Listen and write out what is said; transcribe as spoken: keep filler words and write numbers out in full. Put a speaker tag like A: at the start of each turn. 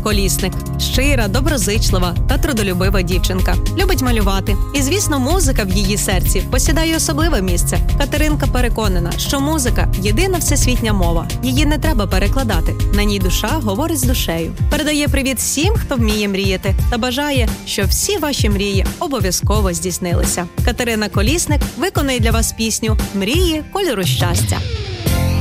A: Колісник – щира, доброзичлива та трудолюбива дівчинка. Любить малювати. І, звісно, музика в її серці посідає особливе місце. Катеринка переконана, що музика – єдина всесвітня мова. Її не треба перекладати. На ній душа говорить з душею. Передає привіт всім, хто вміє мріяти, та бажає, щоб всі ваші мрії обов'язково здійснилися. Катерина Колісник виконує для вас пісню «Мрії кольору щастя».